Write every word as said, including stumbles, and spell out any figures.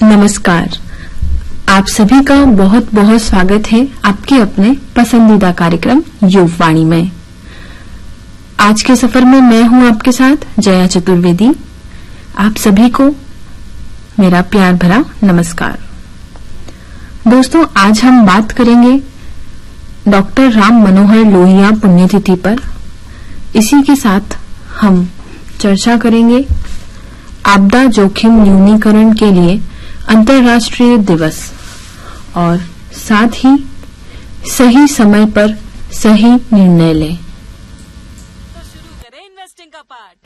नमस्कार। आप सभी का बहुत बहुत स्वागत है आपके अपने पसंदीदा कार्यक्रम युगवाणी में। आज के सफर में मैं हूं आपके साथ जया चतुर्वेदी। आप सभी को मेरा प्यार भरा नमस्कार। दोस्तों, आज हम बात करेंगे डॉक्टर राम मनोहर लोहिया पुण्यतिथि पर। इसी के साथ हम चर्चा करेंगे आपदा जोखिम न्यूनीकरण के लिए अंतर्राष्ट्रीय दिवस और साथ ही सही समय पर सही निर्णय लें।